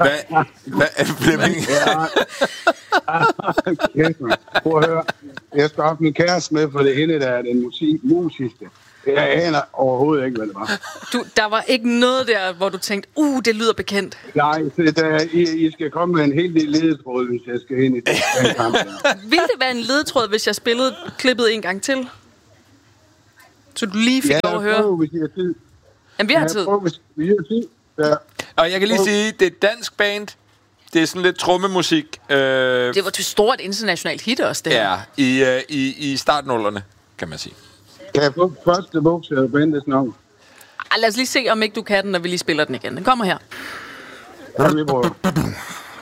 Hvad Flemming? Prøv at høre. Jeg skal have min kæreste med, for det er hende, der er den musiske. Jeg aner overhovedet ikke, hvad det var. Der var ikke noget der, hvor du tænkte, det lyder bekendt. Nej, I skal komme med en helt lille ledetråd, hvis jeg skal ind i den kamp. Ville det være en ledetråd, hvis jeg spillede klippet en gang til? Så du lige fik lov at høre? Ja, hvis I har tid. Jamen, vi har tid. Hvis vi har tid. Ja. Og jeg kan lige sige, det er et dansk band. Det er sådan lidt trommemusik. Det var til stort internationalt hit også, det her. Ja, i startnullerne, kan man sige. Kan jeg få første bukse af bandets navn? Lad os lige se, om ikke du kan den, når vi lige spiller den igen. Den kommer her. Ja, vi prøver.